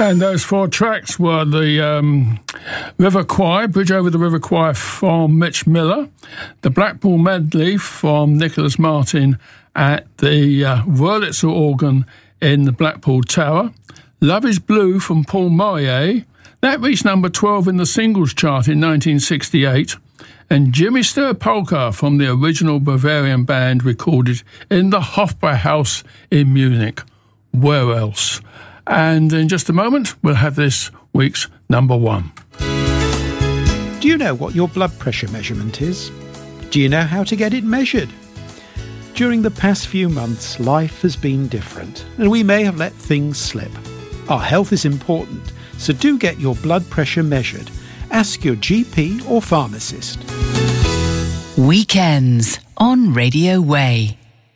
And those four tracks were the River Choir, Bridge Over the River Choir from Mitch Miller, the Blackpool Medley from Nicholas Martin at the Wurlitzer organ in the Blackpool Tower, Love is Blue from Paul Morier, that reached number 12 in the singles chart in 1968, and Jimmy Stir Polka from the original Bavarian band recorded in the Hofbräuhaus in Munich. Where else? And in just a moment, we'll have this week's number one. Do you know what your blood pressure measurement is? Do you know how to get it measured? During the past few months, life has been different, and we may have let things slip. Our health is important, so do get your blood pressure measured. Ask your GP or pharmacist. Weekends on Radio Way.